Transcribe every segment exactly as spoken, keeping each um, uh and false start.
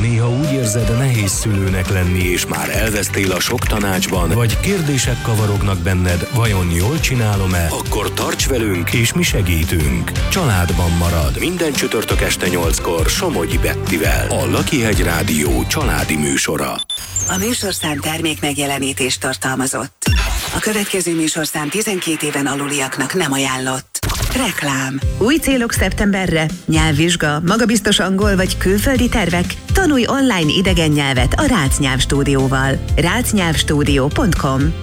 néha úgy érzed, nehéz szülőnek lenni, és már elvesztél a sok tanácsban, vagy kérdések kavarognak benned, vajon jól csinálom-e? Akkor tarts velünk, és mi segítünk. Családban marad. Minden csütörtök este nyolckor Somogyi Bettivel. A Lakihegy Rádió családi műsora. A műsorszám termék megjelenítést tartalmazott. A következő műsorszám tizenkét éven aluliaknak nem ajánlott. Reklám. Új célok szeptemberre? Nyelvvizsga, magabiztos angol vagy külföldi tervek? Tanulj online idegen nyelvet a Rácz Nyelvstúdióval. rácznyelvstúdió pont com.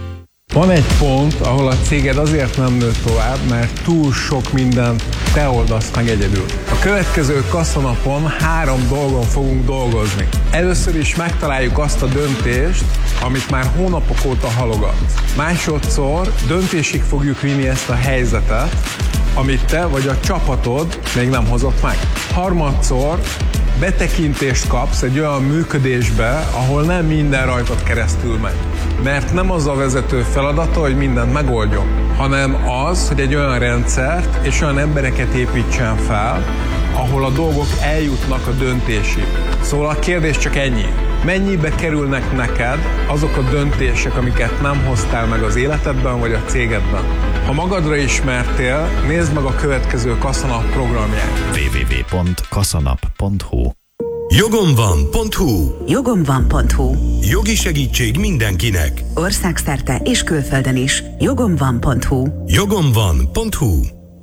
Van egy pont, ahol a céged azért nem nő tovább, mert túl sok mindent te oldasz meg egyedül. A következő kasszanapon három dolgon fogunk dolgozni. Először is megtaláljuk azt a döntést, amit már hónapok óta halogatsz. Másodszor döntésig fogjuk vinni ezt a helyzetet, amit te vagy a csapatod még nem hozott meg. Harmadszor betekintést kapsz egy olyan működésbe, ahol nem minden rajtad keresztül megy. Mert nem az a vezető feladata, hogy mindent megoldjon, hanem az, hogy egy olyan rendszert és olyan embereket építsen fel, ahol a dolgok eljutnak a döntésig. Szóval a kérdés csak ennyi. Mennyibe kerülnek neked azok a döntések, amiket nem hoztál meg az életedben vagy a cégedben? Ha magadra ismertél, nézd meg a következő Kassanap programját. double-u double-u double-u pont kassanap pont hu Jogom van pont hu. Jogom van pont hu. Jogi segítség mindenkinek. Országszerte és külföldön is. Jogom van pont hu. Jogom van pont hu.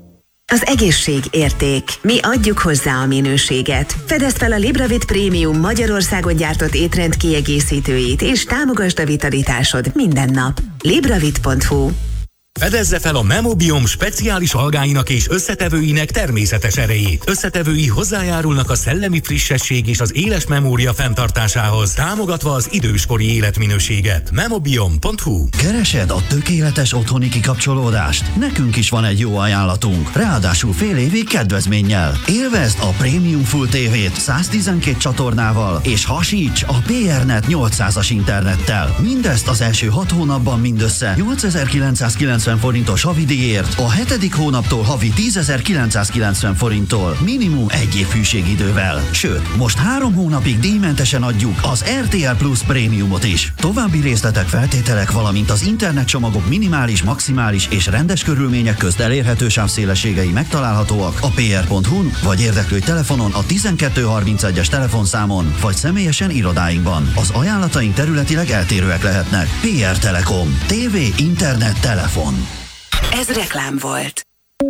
Az egészség érték. Mi adjuk hozzá a minőséget. Fedezd fel a Libravit Prémium Magyarországon gyártott étrend kiegészítőit, és támogasd a vitalitásod minden nap. libravit pont hu. Fedezze fel a Memobiom speciális algáinak és összetevőinek természetes erejét. Összetevői hozzájárulnak a szellemi frissesség és az éles memória fenntartásához, támogatva az időskori életminőséget. Memobiom pont hu. Keresed a tökéletes otthoni kikapcsolódást? Nekünk is van egy jó ajánlatunk, ráadásul fél évig kedvezménnyel. Élvezd a Premium Full té vét száztizenkét csatornával, és hasíts a pé er net nyolcszázas internettel. Mindezt az első hat hónapban mindössze nyolcezer-kilencszázkilencven forintos havidíjért, a hetedik hónaptól havi tízezer-kilencszázkilencven forinttól, minimum egy év hűségidővel. Sőt, most három hónapig díjmentesen adjuk az er té el Plus Prémiumot is. További részletek, feltételek, valamint az internetcsomagok minimális, maximális és rendes körülmények közt elérhető sávszélességei megtalálhatóak a pé er pont hu-n, vagy érdeklődj telefonon a tizenkettő harmincegyes telefonszámon, vagy személyesen irodáinkban. Az ajánlataink területileg eltérőek lehetnek. pé er Telekom. té vé, internet, telefon. Ez reklám volt.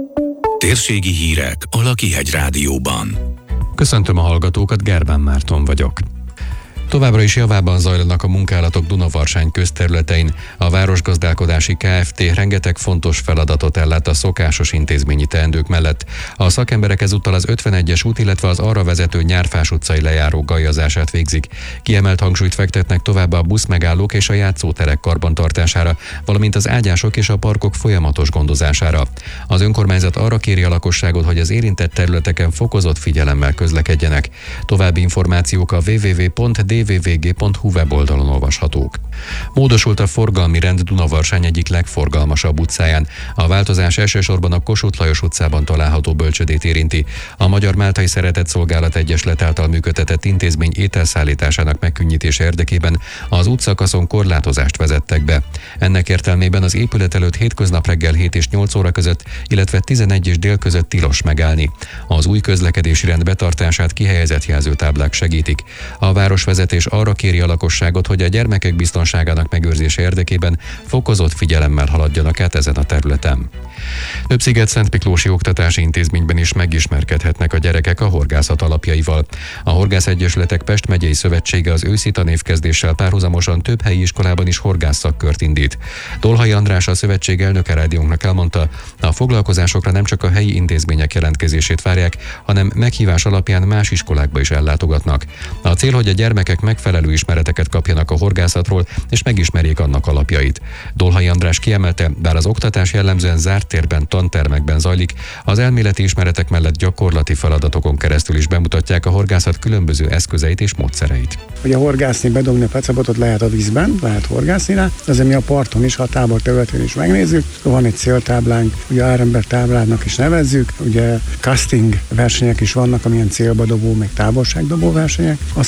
Térségi hírek a Lakihegy Rádióban. Köszöntöm a hallgatókat, Gerbán Márton vagyok. Továbbra is javában zajlanak a munkálatok Dunavarsány közterületein. A Városgazdálkodási Kft. Rengeteg fontos feladatot ellát a szokásos intézményi teendők mellett. A szakemberek ezúttal az ötvenegyes út, illetve az arra vezető Nyárfás utcai lejáró gajazását végzik. Kiemelt hangsúlyt fektetnek továbbá a buszmegállók és a játszóterek karbantartására, valamint az ágyások és a parkok folyamatos gondozására. Az önkormányzat arra kéri a lakosságot, hogy az érintett területeken fokozott figyelemmel közlekedjenek. További információk a double-u double-u double-u pont d v v g pont hu weboldalon olvashatók. Módosult a forgalmi rend Dunavarsány egyik legforgalmasabb utcáján. A változás elsősorban a Kossuth Lajos utcában található bölcsödét érinti. A Magyar Máltai Szeretetszolgálat Egyesület által működtetett intézmény ételszállításának megkönnyítése érdekében az útszakaszon korlátozást vezettek be. Ennek értelmében az épület előtt hétköznap reggel hét és nyolc óra között, illetve tizenegy és dél között tilos megállni. Az új közlekedési rend betartását kihelyezett jelzőtáblák segítik. A városvezetés és arra kéri a lakosságot, hogy a gyermekek biztonságának megőrzése érdekében fokozott figyelemmel haladjanak át ezen a területen. Több Sziget-Szentmiklósi oktatási intézményben is megismerkedhetnek a gyerekek a horgászat alapjaival. A Horgászegyesületek Pest megyei szövetsége az őszi tanévkezdéssel párhuzamosan több helyi iskolában is horgászakkört indít. Tolhai András, a szövetség elnöke rádiónknak elmondta, a foglalkozásokra nem csak a helyi intézmények jelentkezését várják, hanem meghívás alapján más iskolákba is ellátogatnak. A cél, hogy a gyermekek megfelelő ismereteket kapjanak a horgászatról, és megismerjék annak alapjait. Dolhai András kiemelte, bár az oktatás jellemzően zárt térben, tantermekben zajlik, az elméleti ismeretek mellett gyakorlati feladatokon keresztül is bemutatják a horgászat különböző eszközeit és módszereit. Ugye horgászni, bedobni a pecabotot lehet a vízben, lehet horgászni rá, de mi a parton is, ha a tábor területén is megnézzük. Van egy céltáblánk, ugye árember táblának is nevezzük, ugye casting versenyek is vannak, amilyen célba dobó, meg távolságdobó versenyek.